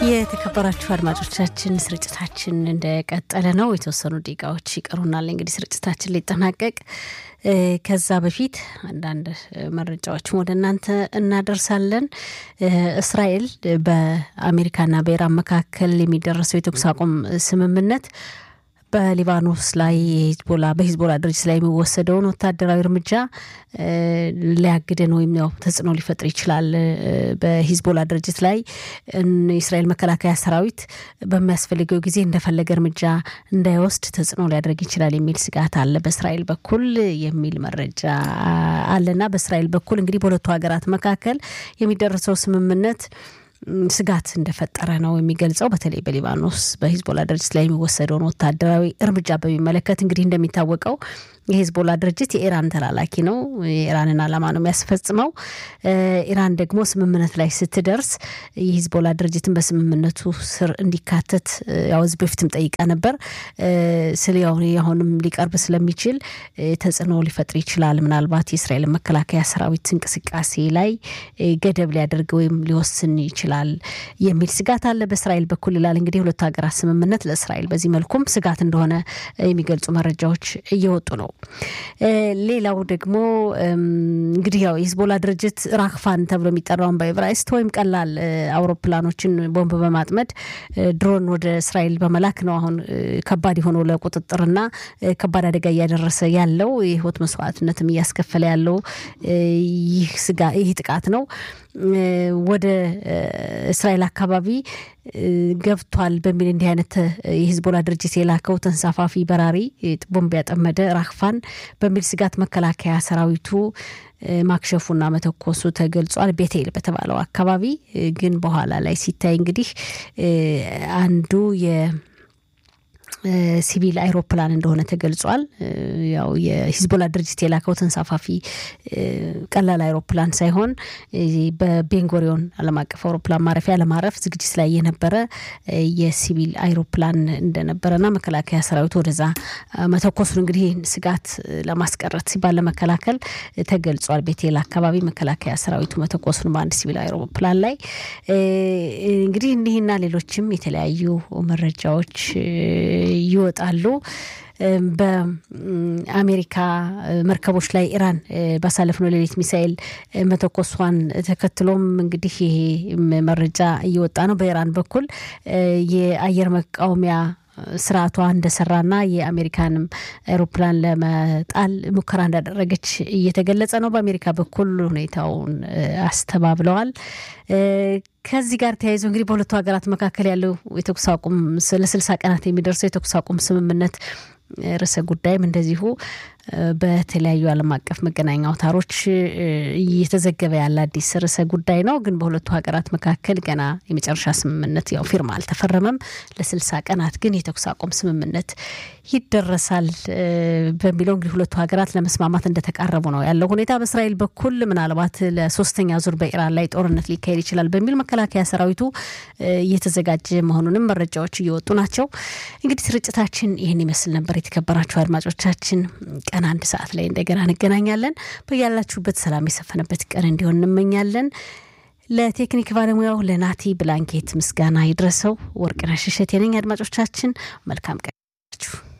የተከበራችሁ አድማጮቻችን ስርጭታችን እንደቀጠለ ነው። የተወሰኑ ደቂቃዎች ይቀሩናል እንግዲህ ስርጭታችን ሊጠናቀቅ። ከዛ በፊት አንዳንድ መረጃዎችን ወደ እናንተ እናደርሳለን። እስራኤል በአሜሪካና በኢራን መካከል የሚደረሰው የተኩስ አቁም ስምምነት በሊባኖስ ላይ በሂዝቦላ ድርጅት ላይ የሚወሰደውን ወታደራዊ እርምጃ ሊያግደን ወይም ነው ተጽዕኖ ሊፈጥር ይችላል። በሂዝቦላ ድርጅት ላይ እስራኤል መከላከያ ሰራዊት በሚያስፈልገው ጊዜ እንደፈለገ እርምጃ እንዳይወስድ ተጽዕኖ ሊያደርግ ይችላል የሚል ስጋት አለ በእስራኤል በኩል የሚል መረጃ አለና በእስራኤል በኩል እንግዲህ በሁለቱ ሀገራት መካከል የሚደረሰው ስምምነት ስጋት እንደፈጠረ ነው የሚገልጸው። በተለይ በሊባኖስ በሂዝቦላ ድርጅት ላይ የሚወሰደውን ወታደራዊ እርምጃ በሚመለከት እንግዲህ እንደሚታወቀው የሂዝቦላ ድርጅት የኢራን ተላላኪ ነው። የኢራንን ዓላማ ነው የሚያስፈጽመው። ኢራን ደግሞ ስምምነት ላይ ስትደርስ የሂዝቦላ ድርጅትን በስምምነቱ ስር እንዲካተት ያው ህዝብ በፊትም ጠይቃ ነበር። አሁንም ሊቀርብ ስለሚችል ተጽዕኖ ሊፈጥር ይችላል። ምናልባት የእስራኤል መከላከያ ሰራዊት እንቅስቃሴ ላይ ገደብ ሊያደርግ ወይም ሊወስን ይችላል የሚል ስጋት አለ በእስራኤል በኩል ይላል። እንግዲህ ሁለቱ ሀገራት ስምምነት ለእስራኤል በዚህ መልኩም ስጋት እንደሆነ የሚገልጹ መረጃዎች እየወጡ ነው። ሌላው ደግሞ እንግዲህ ያው የሂዝቦላ ድርጅት ራክፋን ተብሎ የሚጠራውን በዕብራይስጥ ወይም ቀላል አውሮፕላኖችን ቦምብ በማጥመድ ድሮን ወደ እስራኤል በመላክ ነው አሁን ከባድ የሆነው ለቁጥጥርና ከባድ አደጋ እያደረሰ ያለው የህይወት መስዋዕትነትም እያስከፈለ ያለው ይህ ጥቃት ነው። ወደ እስራኤል አካባቢ ገብቷል በሚል እንዲህ አይነት የሂዝቦላ ድርጅት የላከው ተንሳፋፊ በራሪ ቦምብ ያጠመደ ራክፋን በሚል ስጋት መከላከያ ሰራዊቱ ማክሸፉና መተኮሱ ተገልጿል። ቤቴል በተባለው አካባቢ ግን በኋላ ላይ ሲታይ እንግዲህ አንዱ ሲቪል አይሮፕላን እንደሆነ ተገልጿል። ያው የሂዝቦላ ድርጅት የላከው ተንሳፋፊ ቀላል አይሮፕላን ሳይሆን በቤንጎሪዮን ዓለም አቀፍ አውሮፕላን ማረፊያ ለማረፍ ዝግጅት ላይ የነበረ የሲቪል አይሮፕላን እንደነበረና መከላከያ ሰራዊቱ ወደዛ መተኮሱን እንግዲህ ስጋት ለማስቀረት ሲባል ለመከላከል ተገልጿል። ቤቴል አካባቢ መከላከያ ሰራዊቱ መተኮሱን በአንድ ሲቪል አይሮፕላን ላይ እንግዲህ እንዲህና ሌሎችም የተለያዩ መረጃዎች ይወጣሉ። በአሜሪካ መርከቦች ላይ ኢራን ባሳለፍነው ሌሊት ሚሳኤል መተኮሷን ተከትሎም እንግዲህ ይሄ መረጃ እየወጣ ነው። በኢራን በኩል የአየር መቃወሚያ ስርዓቷ እንደሰራና የአሜሪካንም አይሮፕላን ለመጣል ሙከራ እንዳደረገች እየተገለጸ ነው። በአሜሪካ በኩል ሁኔታውን አስተባብለዋል። ከዚህ ጋር ተያይዞ እንግዲህ በሁለቱ ሀገራት መካከል ያለው የተኩስ አቁም ለ60 ቀናት የሚደርሰው የተኩስ አቁም ስምምነት ርዕሰ ጉዳይም እንደዚሁ በተለያዩ ዓለም አቀፍ መገናኛ አውታሮች እየተዘገበ ያለ አዲስ ርዕሰ ጉዳይ ነው። ግን በሁለቱ ሀገራት መካከል ገና የመጨረሻ ስምምነት ያው ፊርማ አልተፈረመም። ለ60 ቀናት ግን የተኩስ አቁም ስምምነት ይደረሳል በሚለው እንግዲህ ሁለቱ ሀገራት ለመስማማት እንደተቃረቡ ነው ያለው ሁኔታ። በእስራኤል በኩል ምናልባት ለሶስተኛ ዙር በኢራን ላይ ጦርነት ሊካሄድ ይችላል በሚል መከላከያ ሰራዊቱ እየተዘጋጀ መሆኑንም መረጃዎች እየወጡ ናቸው። እንግዲህ ስርጭታችን ይህን ይመስል ነበር። የተከበራችሁ አድማጮቻችን ቀን 1 ሰዓት ላይ እንደገና እንገናኛለን። በያላችሁበት ሰላም የሰፈነበት ቀን እንዲሆን እንመኛለን። ለቴክኒክ ባለሙያው ለናቲ ብላንኬት ምስጋና ይድረሰው። ወርቅነሽ እሸቴ ነኝ። አድማጮቻችን መልካም ቀን።